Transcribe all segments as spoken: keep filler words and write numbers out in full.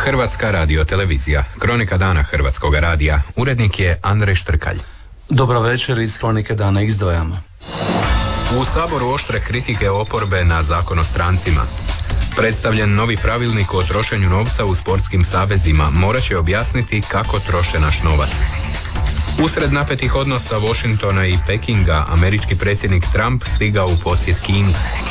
Hrvatska radiotelevizija. Kronika dana Hrvatskog radija. Urednik je Andrej Štrkalj. Dobro večer, iz Kronike dana izdvajamo. U Saboru oštre kritike oporbe na Zakon o strancima. Predstavljen novi pravilnik o trošenju novca u sportskim savezima morat će objasniti kako troše naš novac. Usred napetih odnosa Washingtona i Pekinga, američki predsjednik Trump stigao u posjet Kini.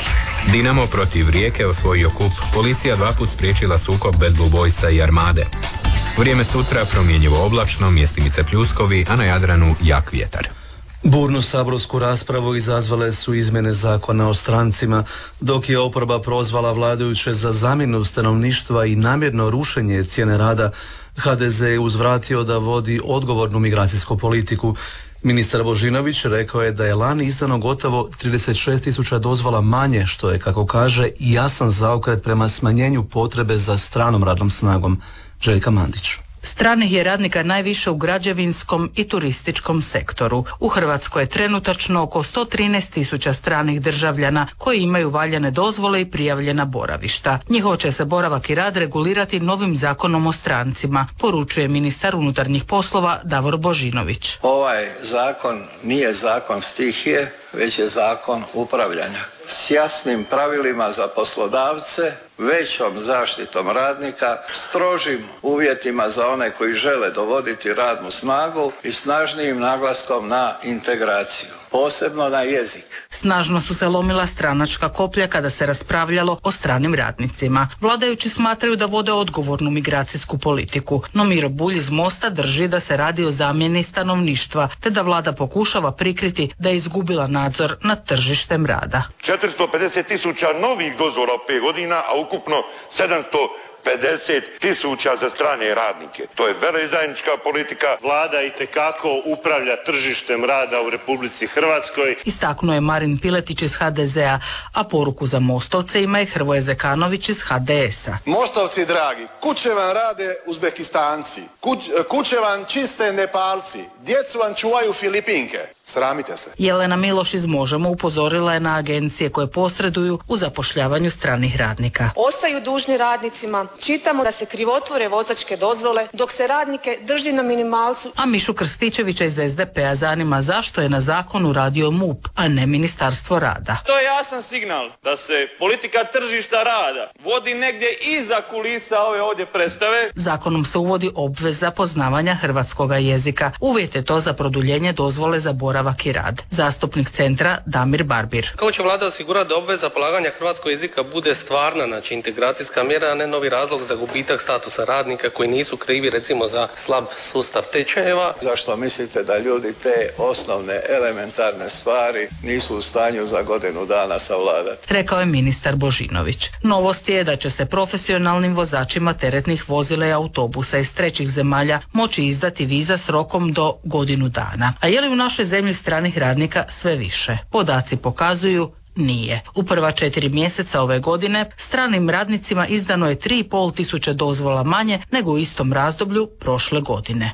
Dinamo protiv Rijeke osvojio kup. Policija dva put spriječila sukob Bad Blue Boysa i Armade. Vrijeme sutra promjenjivo oblačno, mjestimice pljuskovi, a na Jadranu jak vjetar. Burnu saborsku raspravu izazvale su izmjene zakona o strancima, dok je oporba prozvala vladajuće za zamjenu stanovništva i namjerno rušenje cijene rada. ha de ze je uzvratio da vodi odgovornu migracijsku politiku. Ministar Božinović rekao je da je lani izdano gotovo trideset šest tisuća dozvola manje, što je, kako kaže, jasan zaokret prema smanjenju potrebe za stranom radnom snagom. Željka Mandić. Stranih je radnika najviše u građevinskom i turističkom sektoru. U Hrvatskoj je trenutačno oko sto trinaest tisuća stranih državljana koji imaju valjane dozvole i prijavljena boravišta. Njihov će se boravak i rad regulirati novim zakonom o strancima, poručuje ministar unutarnjih poslova Davor Božinović. Ovaj zakon nije zakon stihije, već je zakon upravljanja. S jasnim pravilima za poslodavce, većom zaštitom radnika, strožim uvjetima za one koji žele dovoditi radnu snagu i snažnijim naglaskom na integraciju, posebno na jezik. Snažno su se lomila stranačka koplja kada se raspravljalo o stranim radnicima. Vladajući smatraju da vode odgovornu migracijsku politiku, no Miro Bulj iz Mosta drži da se radi o zamjeni stanovništva, te da vlada pokušava prikriti da je izgubila nadzor nad tržištem rada. četiristo pedeset tisuća novih dozvola u pet godina, a ukupno sedamsto pedeset tisuća za strane radnike. To je veleizdajička politika. Vlada itekako upravlja tržištem rada u Republici Hrvatskoj. Istaknuo je Marin Piletić iz ha de zea, a poruku za Mostovce ima i Hrvoje Zekanović iz ha de esa. Mostovci dragi, kuće vam rade Uzbekistanci, kuć, kuće vam čiste Nepalci, djecu vam čuvaju Filipinke. Sramite se. Jelena Miloš iz Možemo upozorila je na agencije koje posreduju u zapošljavanju stranih radnika. Ostaju dužni radnicima. Čitamo da se krivotvore vozačke dozvole dok se radnike drži na minimalcu. A Mišu Krstičevića iz es de pe-a zanima zašto je na zakonu radio em u pe, a ne Ministarstvo rada. To je jasan signal da se politika tržišta rada vodi negdje iza kulisa ove ovdje predstave. Zakonom se uvodi obveza poznavanja hrvatskoga jezika. Uvjet je to za produljenje dozvole za boravak i rad. Zastupnik Centra Damir Barbir. Kako će vlada osigurati da obveza polaganja hrvatskog jezika bude stvarna, znači integracijska mjera, a ne novi razlog za gubitak statusa radnika koji nisu krivi recimo za slab sustav tečajeva? Zašto mislite da ljudi te osnovne elementarne stvari nisu u stanju za godinu dana savladati? Rekao je ministar Božinović. Novost je da će se profesionalnim vozačima teretnih vozila i autobusa iz trećih zemalja moći izdati viza s rokom do godinu dana. A je li u našoj zemlji stranih radnika sve više? Podaci pokazuju nije. U prva četiri mjeseca ove godine stranim radnicima izdano je tri i pol tisuće dozvola manje nego u istom razdoblju prošle godine.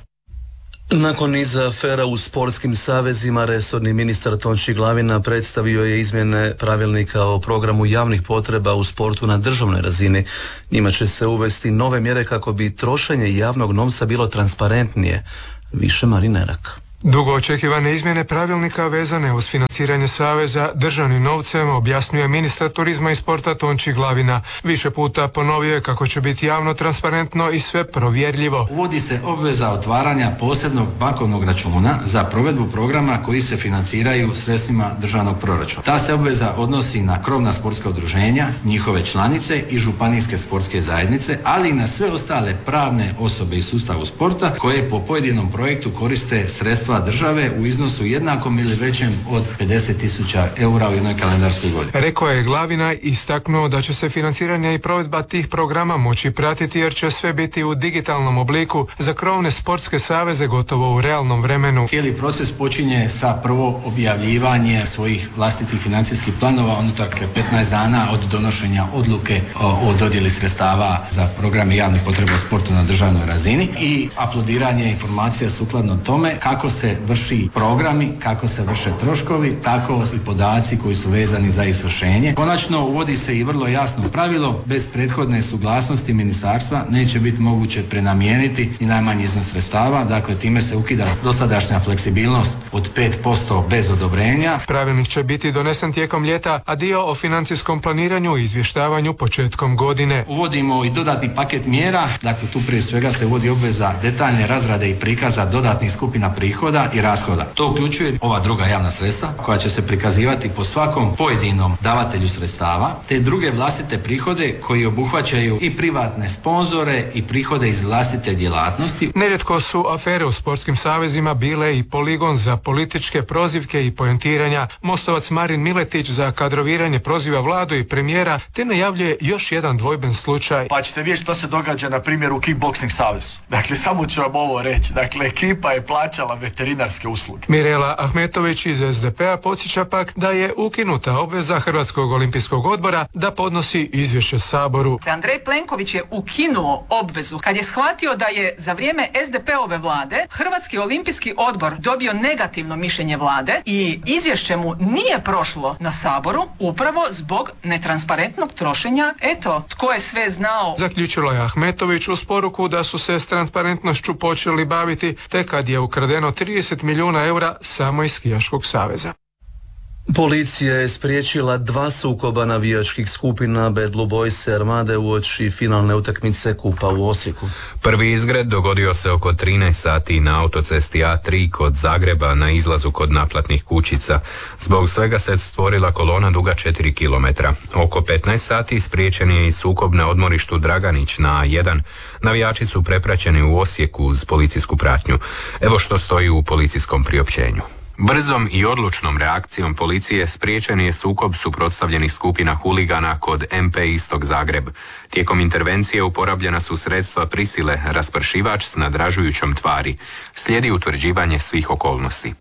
Nakon niza afera u sportskim savezima, resorni ministar Tonči Glavina predstavio je izmjene pravilnika o programu javnih potreba u sportu na državnoj razini. Njima će se uvesti nove mjere kako bi trošenje javnog novca bilo transparentnije. Više Marinerak. Dugo očekivane izmjene pravilnika vezane uz financiranje saveza državnim novcem objasnio je ministar turizma i sporta Tonči Glavina. Više puta ponovio je kako će biti javno, transparentno i sve provjerljivo. Uvodi se obveza otvaranja posebnog bankovnog računa za provedbu programa koji se financiraju sredstvima državnog proračuna. Ta se obveza odnosi na krovna sportska udruženja, njihove članice i županijske sportske zajednice, ali i na sve ostale pravne osobe iz sustava sporta koje po pojedinom projektu koriste sredstva države u iznosu jednakom ili većem od pedeset tisuća eura u jednoj kalendarskoj godini. Rekao je Glavina, istaknuo da će se financiranje i provedba tih programa moći pratiti jer će sve biti u digitalnom obliku za krovne sportske saveze gotovo u realnom vremenu. Cijeli proces počinje sa prvo objavljivanje svojih vlastitih financijskih planova unutar petnaest dana od donošenja odluke o, o dodjeli sredstava za programe javne potrebe sporta na državnoj razini i aplodiranje informacija sukladno tome kako se se vrši programi, kako se vrše troškovi, tako i podaci koji su vezani za izvršenje. Konačno uvodi se i vrlo jasno pravilo, bez prethodne suglasnosti ministarstva neće biti moguće prenamijeniti i najmanji iznos sredstava, dakle time se ukida dosadašnja fleksibilnost od pet posto bez odobrenja. Pravilnik će biti donesen tijekom ljeta, a dio o financijskom planiranju i izvještavanju početkom godine. Uvodimo i dodatni paket mjera, dakle tu prije svega se uvodi obveza detaljne razrade i prikaza dodatnih skupina prihoda i rashoda. To uključuje ova druga javna sredstva koja će se prikazivati po svakom pojedinom davatelju sredstava, te druge vlastite prihode koji obuhvaćaju i privatne sponzore i prihode iz vlastite djelatnosti. Nerijetko su afere u sportskim savezima bile i poligon za političke prozivke i poentiranja. Mostovac Marin Miletić za kadroviranje proziva vladu i premijera, te najavljuje još jedan dvojben slučaj. Pa ćete vidjeti što se događa na primjer u Kickboxing savezu. Dakle, samo ću vam ovo reći. Dakle, ekipa je plaćala veterinarske usluge. Mirela Ahmetović iz es de pe a podsjeća pak da je ukinuta obveza Hrvatskog olimpijskog odbora da podnosi izvješće Saboru. Andrej Plenković je ukinuo obvezu kad je shvatio da je za vrijeme es de pe ove vlade Hrvatski olimpijski odbor dobio negativno mišljenje vlade i izvješće mu nije prošlo na Saboru upravo zbog netransparentnog trošenja. Eto, tko je sve znao. Zaključila je Ahmetović uz poruku da su se s transparentnošću počeli baviti tek kad je ukradeno trideset milijuna eura samo iz skijaškog saveza. Policija je spriječila dva sukoba navijačkih skupina Bad Blue Boys i Armade uoči finalne utakmice Kupa u Osijeku. Prvi izgred dogodio se oko trinaest sati na autocesti A tri kod Zagreba na izlazu kod naplatnih kućica. Zbog svega se stvorila kolona duga četiri kilometra. Oko petnaest sati spriječen je i sukob na odmorištu Draganić na A jedan. Navijači su prepraćeni u Osijeku uz policijsku pratnju. Evo što stoji u policijskom priopćenju. Brzom i odlučnom reakcijom policije spriječen je sukob suprotstavljenih skupina huligana kod em pe Istok Zagreb. Tijekom intervencije uporabljena su sredstva prisile, raspršivač s nadražujućom tvari. Slijedi utvrđivanje svih okolnosti.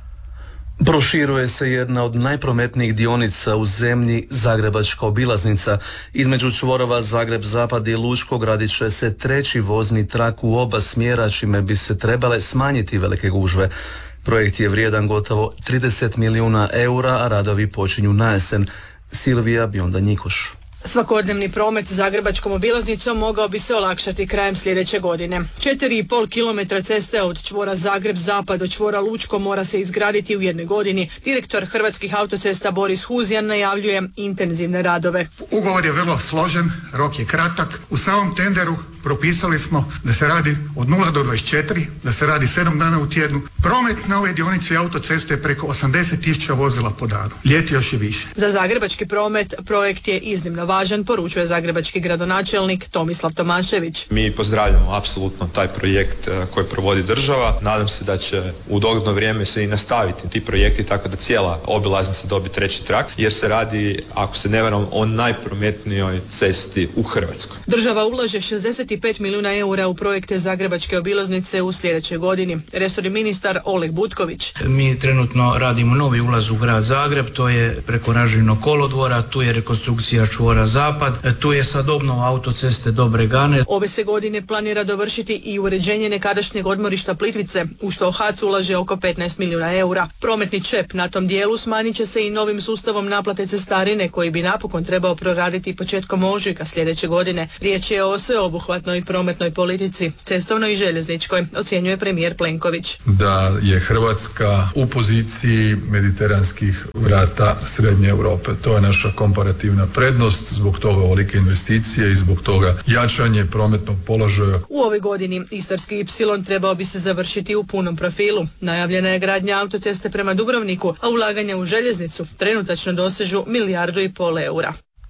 Proširuje se jedna od najprometnijih dionica u zemlji, Zagrebačka obilaznica. Između čvorova Zagreb-Zapad i Lučko gradit će se treći vozni trak u oba smjera, čime bi se trebale smanjiti velike gužve. Projekt je vrijedan gotovo trideset milijuna eura, a radovi počinju na jesen. Silvija Bionda Njikoš. Svakodnevni promet Zagrebačkom obilaznicom mogao bi se olakšati krajem sljedeće godine. četiri i pol kilometra ceste od čvora Zagreb-Zapad do čvora Lučko mora se izgraditi u jednoj godini. Direktor Hrvatskih autocesta Boris Huzjan najavljuje intenzivne radove. Ugovor je vrlo složen, rok je kratak. U samom tenderu propisali smo da se radi od nula do dvadeset četiri, da se radi sedam dana u tjednu. Promet na ovoj dionici autoceste je preko osamdeset tisuća vozila po danu. Ljeti još i više. Za zagrebački promet projekt je iznimno važan, poručuje zagrebački gradonačelnik Tomislav Tomašević. Mi pozdravljamo apsolutno taj projekt koji provodi država. Nadam se da će u dogledno vrijeme se i nastaviti ti projekti tako da cijela obilaznica dobi treći trak, jer se radi, ako se ne varam, o najprometnijoj cesti u Hrvatskoj. Država ulaže šezdeset pet milijuna eura u projekte Zagrebačke obilaznice u sljedećoj godini. Resorni ministar Oleg Butković. Mi trenutno radimo novi ulaz u grad Zagreb, to je preko Ražijnog kolodvora, tu je rekonstrukcija čvora Zapad, tu je sad obnova autoceste do Bregane. Ove se godine planira dovršiti i uređenje nekadašnjeg odmorišta Plitvice, u što H A C ulaže oko petnaest milijuna eura. Prometni čep na tom dijelu smanjit će se i novim sustavom naplate cestarine koji bi napokon trebao proraditi početkom ožujka sljedeće godine. Riječ je o sveobuhvatnoj prometnoj politici, cestovnoj i željezničkoj, ocjenjuje premijer Plenković. Da je Hrvatska u poziciji mediteranskih vrata Srednje Europe. To je naša komparativna prednost, zbog toga ovolike investicije i zbog toga jačanje prometnog položaja. U ovoj godini Istarski ipsilon trebao bi se završiti u punom profilu. Najavljena je gradnja autoceste prema Dubrovniku, a ulaganja u željeznicu trenutačno dosežu milijardu i pol eura.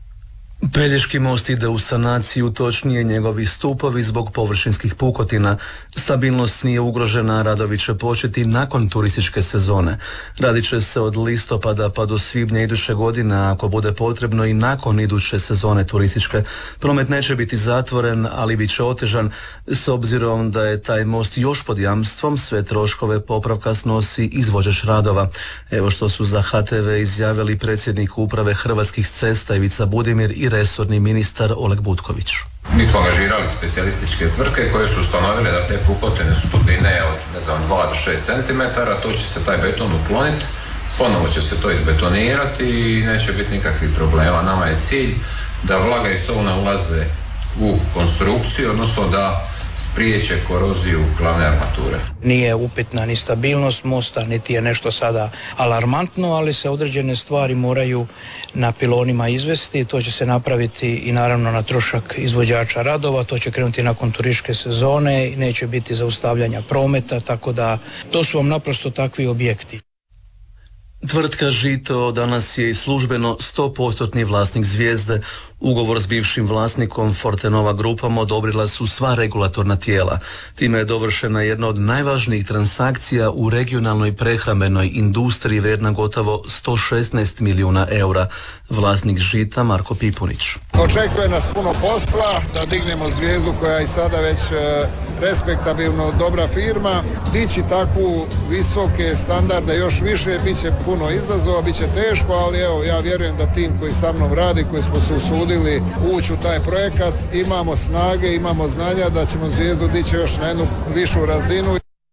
Pelješki most ide u sanaciju, točnije njegovi stupovi zbog površinskih pukotina. Stabilnost nije ugrožena, radovi će početi nakon turističke sezone. Radit će se od listopada pa do svibnja iduće godine, ako bude potrebno i nakon iduće sezone turističke. Promet neće biti zatvoren, ali bit će otežan s obzirom da je taj most još pod jamstvom, sve troškove popravka snosi izvođač radova. Evo što su za H T V izjavili predsjednik uprave Hrvatskih cesta Ivica Budimir i resorni ministar Oleg Butković. Mi smo angažirali specijalističke tvrtke koje su ustanovile da te pukotine su dubine od, ne znam, dva do šest centimetara, to će se taj beton ukloniti, ponovo će se to izbetonirati i neće biti nikakvih problema. Nama je cilj da vlaga i sol ne ulaze u konstrukciju, odnosno da spriječe koroziju glavne armature. Nije upitna ni stabilnost mosta, niti je nešto sada alarmantno, ali se određene stvari moraju na pilonima izvesti. To će se napraviti i naravno na trošak izvođača radova, to će krenuti nakon turističke sezone i neće biti zaustavljanja prometa, tako da to su vam naprosto takvi objekti. Tvrtka Žito danas je i službeno sto posto vlasnik Zvijezde. Ugovor s bivšim vlasnikom Fortenova grupom odobrila su sva regulatorna tijela. Time je dovršena jedna od najvažnijih transakcija u regionalnoj prehrambenoj industriji vrijedna gotovo sto šesnaest milijuna eura. Vlasnik Žita Marko Pipunić. Očekuje nas puno posla da dignemo Zvijezdu koja je i sada već e, respektabilno dobra firma. Dići takvu visoke standarde još više bit će puno izazova, bit će teško, ali evo ja vjerujem da tim koji sa mnom radi, koji smo se usudili ući u taj projekat, imamo snage, imamo znanja da ćemo Zvijezdu dići još na jednu višu razinu.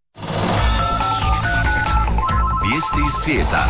Vijesti iz svijeta.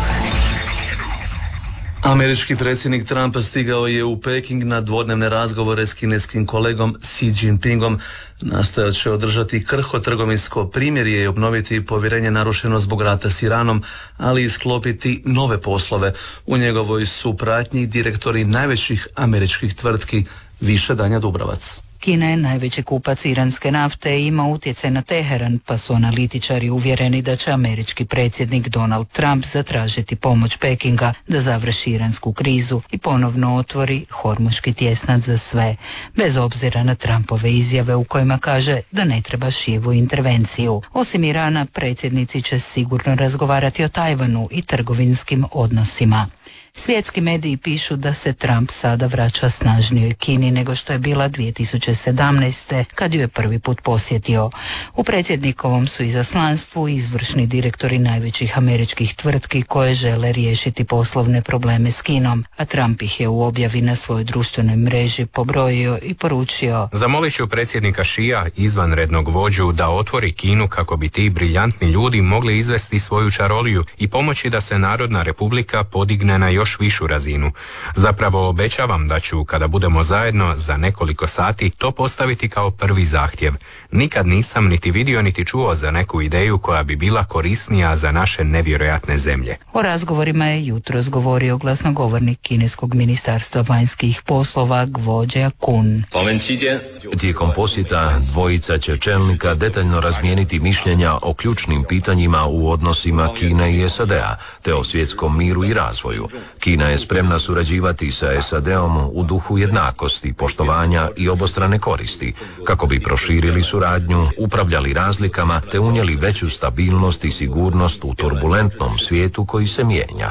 Američki predsjednik Trump stigao je u Peking na dvodnevne razgovore s kineskim kolegom Xi Jinpingom. Nastojat će održati krhko trgovinsko primirje i obnoviti povjerenje narušeno zbog rata s Iranom, ali i sklopiti nove poslove. U njegovoj su pratnji direktori najvećih američkih tvrtki. Više Danja Dubravac. Kina je najveći kupac iranske nafte i ima utjecaj na Teheran, pa su analitičari uvjereni da će američki predsjednik Donald Trump zatražiti pomoć Pekinga da završi iransku krizu i ponovno otvori Hormuški tjesnac za sve, bez obzira na Trumpove izjave u kojima kaže da ne treba Šijevu intervenciju. Osim Irana, predsjednici će sigurno razgovarati o Tajvanu i trgovinskim odnosima. Svjetski mediji pišu da se Trump sada vraća snažnijoj Kini nego što je bila dvije tisuće sedamnaeste. kad ju je prvi put posjetio. U predsjednikovom su izaslanstvu izvršni direktori najvećih američkih tvrtki koje žele riješiti poslovne probleme s Kinom, a Trump ih je u objavi na svojoj društvenoj mreži pobrojio i poručio: Zamolit ću predsjednika Šija, izvanrednog vođu, da otvori Kinu kako bi ti briljantni ljudi mogli izvesti svoju čaroliju i pomoći da se Narodna republika podigne na još višu razinu. Zapravo obećavam da ću, kada budemo zajedno za nekoliko sati, to postaviti kao prvi zahtjev. Nikad nisam niti vidio niti čuo za neku ideju koja bi bila korisnija za naše nevjerojatne zemlje. O razgovorima je jutros govorio glasnogovornik kineskog ministarstva vanjskih poslova Gvođa Kun. Tijekom posjeta dvojica će čelnika detaljno razmijeniti mišljenja o ključnim pitanjima u odnosima Kine i S A D-a, te o svjetskom miru i razvoju. Kina je spremna surađivati sa S A D-om u duhu jednakosti, poštovanja i obostrane koristi, kako bi proširili suradnju, upravljali razlikama te unijeli veću stabilnost i sigurnost u turbulentnom svijetu koji se mijenja.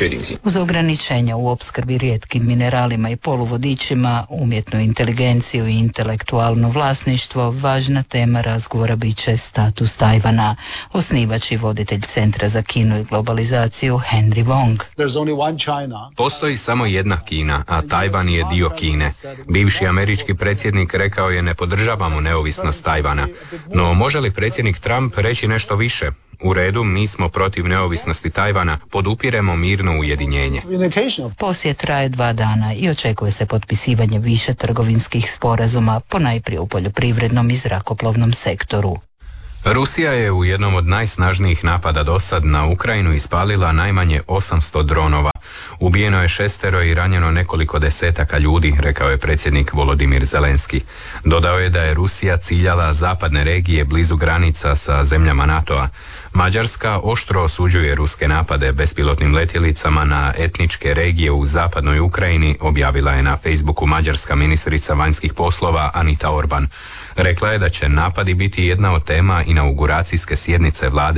Uz ograničenja u opskrbi rijetkim mineralima i poluvodičima, umjetnu inteligenciju i intelektualno vlasništvo, važna tema razgovora bit će status Tajvana. Osnivač i voditelj Centra za Kinu i globalizaciju Henry Wong. Postoji samo jedna Kina, a Tajvan je dio Kine. Bivši američki predsjednik rekao je: ne podržavamo neovisnost Tajvana. No može li predsjednik Trump reći nešto više? U redu, mi smo protiv neovisnosti Tajvana, podupiremo mirno ujedinjenje. Posjet traje dva dana i očekuje se potpisivanje više trgovinskih sporazuma, ponajprije u poljoprivrednom i zrakoplovnom sektoru. Rusija je u jednom od najsnažnijih napada dosad na Ukrajinu ispalila najmanje osamsto dronova. Ubijeno je šestero i ranjeno nekoliko desetaka ljudi, rekao je predsjednik Volodimir Zelenski. Dodao je da je Rusija ciljala zapadne regije blizu granica sa zemljama NATO-a. Mađarska oštro osuđuje ruske napade bespilotnim letjelicama na etničke regije u zapadnoj Ukrajini, objavila je na Facebooku mađarska ministrica vanjskih poslova Anita Orban. Rekla je da će napadi biti jedna od tema inauguracijske sjednice vlade